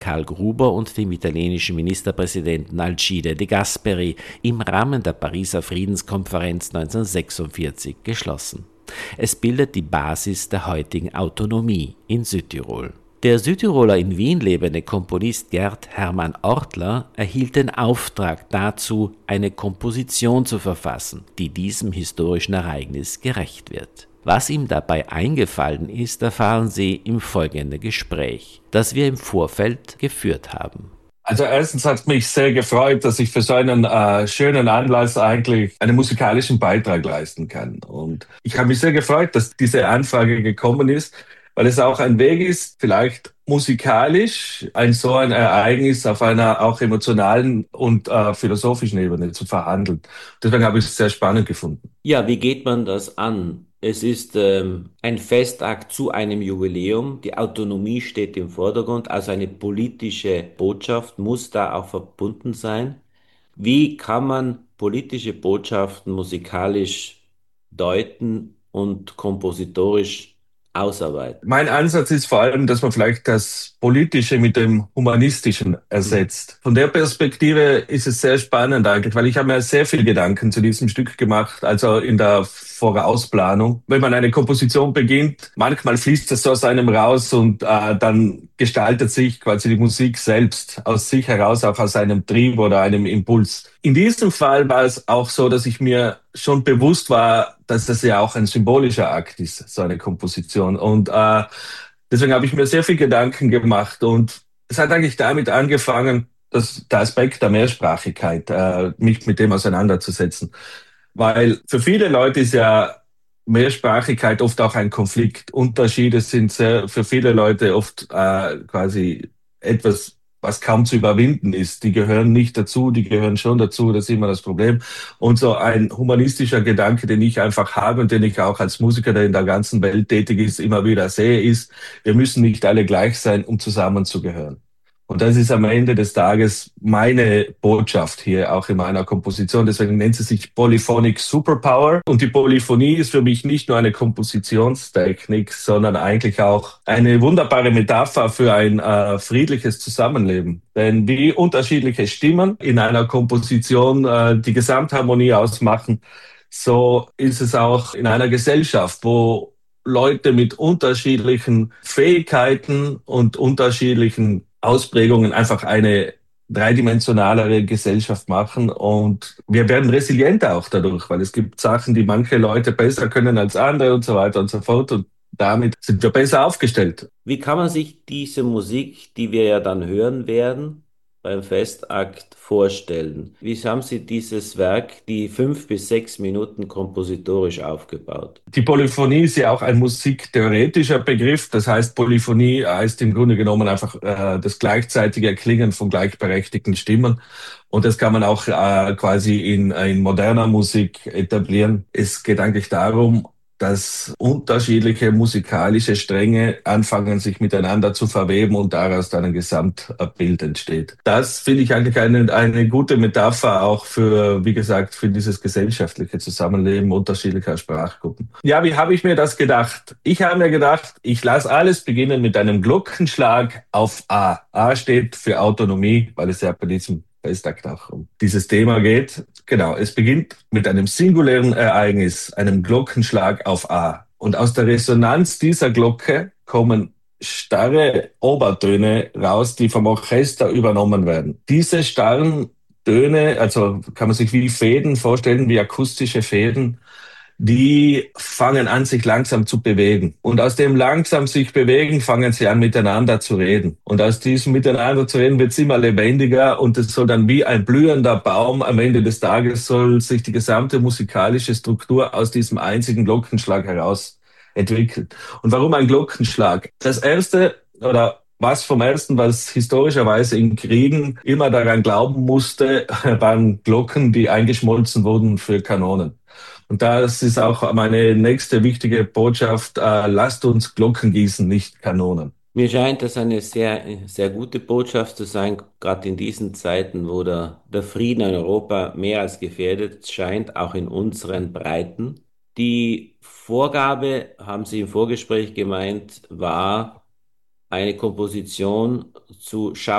Karl Gruber und dem italienischen Ministerpräsidenten Alcide De Gasperi im Rahmen der Pariser Friedenskonferenz 1946 geschlossen. Es bildet die Basis der heutigen Autonomie in Südtirol. Der Südtiroler in Wien lebende Komponist Gerd Hermann Ortler erhielt den Auftrag dazu, eine Komposition zu verfassen, die diesem historischen Ereignis gerecht wird. Was ihm dabei eingefallen ist, erfahren Sie im folgenden Gespräch, das wir im Vorfeld geführt haben. Also erstens hat es mich sehr gefreut, dass ich für so einen schönen Anlass eigentlich einen musikalischen Beitrag leisten kann. Und ich habe mich sehr gefreut, dass diese Anfrage gekommen ist, weil es auch ein Weg ist, vielleicht musikalisch so ein Ereignis auf einer auch emotionalen und philosophischen Ebene zu verhandeln. Deswegen habe ich es sehr spannend gefunden. Ja, wie geht man das an? Es ist ein Festakt zu einem Jubiläum. Die Autonomie steht im Vordergrund, also eine politische Botschaft muss da auch verbunden sein. Wie kann man politische Botschaften musikalisch deuten und kompositorisch ausarbeiten? Mein Ansatz ist vor allem, dass man vielleicht das Politische mit dem Humanistischen ersetzt. Von der Perspektive ist es sehr spannend eigentlich, weil ich habe mir sehr viel Gedanken zu diesem Stück gemacht, also in der Vorausplanung. Wenn man eine Komposition beginnt, manchmal fließt es so aus einem raus und dann gestaltet sich quasi die Musik selbst aus sich heraus, auch aus einem Trieb oder einem Impuls. In diesem Fall war es auch so, dass ich mir schon bewusst war, dass das ja auch ein symbolischer Akt ist, so eine Komposition. Und deswegen habe ich mir sehr viel Gedanken gemacht. Und es hat eigentlich damit angefangen, dass der Aspekt der Mehrsprachigkeit, mich mit dem auseinanderzusetzen. Weil für viele Leute ist ja Mehrsprachigkeit oft auch ein Konflikt. Unterschiede sind für viele Leute oft quasi etwas, was kaum zu überwinden ist. Die gehören nicht dazu, die gehören schon dazu, das ist immer das Problem. Und so ein humanistischer Gedanke, den ich einfach habe und den ich auch als Musiker, der in der ganzen Welt tätig ist, immer wieder sehe, ist, wir müssen nicht alle gleich sein, um zusammenzugehören. Und das ist am Ende des Tages meine Botschaft hier, auch in meiner Komposition. Deswegen nennt sie sich Polyphonic Superpower. Und die Polyphonie ist für mich nicht nur eine Kompositionstechnik, sondern eigentlich auch eine wunderbare Metapher für ein friedliches Zusammenleben. Denn wie unterschiedliche Stimmen in einer Komposition die Gesamtharmonie ausmachen, so ist es auch in einer Gesellschaft, wo Leute mit unterschiedlichen Fähigkeiten und unterschiedlichen Ausprägungen einfach eine dreidimensionalere Gesellschaft machen und wir werden resilienter auch dadurch, weil es gibt Sachen, die manche Leute besser können als andere und so weiter und so fort und damit sind wir besser aufgestellt. Wie kann man sich diese Musik, die wir ja dann hören werden, beim Festakt vorstellen? Wie haben Sie dieses Werk, die 5 bis 6 Minuten kompositorisch aufgebaut? Die Polyphonie ist ja auch ein musiktheoretischer Begriff. Das heißt, Polyphonie heißt im Grunde genommen einfach das gleichzeitige Erklingen von gleichberechtigten Stimmen. Und das kann man auch quasi in moderner Musik etablieren. Es geht eigentlich darum, dass unterschiedliche musikalische Stränge anfangen, sich miteinander zu verweben und daraus dann ein Gesamtbild entsteht. Das finde ich eigentlich eine gute Metapher auch für, wie gesagt, für dieses gesellschaftliche Zusammenleben unterschiedlicher Sprachgruppen. Ja, wie habe ich mir das gedacht? Ich habe mir gedacht, ich lasse alles beginnen mit einem Glockenschlag auf A. A steht für Autonomie, weil es ja bei diesem Festakt auch um dieses Thema geht. Genau, es beginnt mit einem singulären Ereignis, einem Glockenschlag auf A. Und aus der Resonanz dieser Glocke kommen starre Obertöne raus, die vom Orchester übernommen werden. Diese starren Töne, also kann man sich wie Fäden vorstellen, wie akustische Fäden, die fangen an, sich langsam zu bewegen. Und aus dem langsam sich bewegen, fangen sie an, miteinander zu reden. Und aus diesem Miteinander zu reden, wird es immer lebendiger und es soll dann wie ein blühender Baum am Ende des Tages soll sich die gesamte musikalische Struktur aus diesem einzigen Glockenschlag heraus entwickeln. Und warum ein Glockenschlag? Das erste oder was vom ersten, was historischerweise in Kriegen immer daran glauben musste, waren Glocken, die eingeschmolzen wurden für Kanonen. Und das ist auch meine nächste wichtige Botschaft. Lasst uns Glocken gießen, nicht Kanonen. Mir scheint das eine sehr, sehr gute Botschaft zu sein, gerade in diesen Zeiten, wo der Frieden in Europa mehr als gefährdet scheint, auch in unseren Breiten. Die Vorgabe, haben Sie im Vorgespräch gemeint, war, eine Komposition zu schaffen,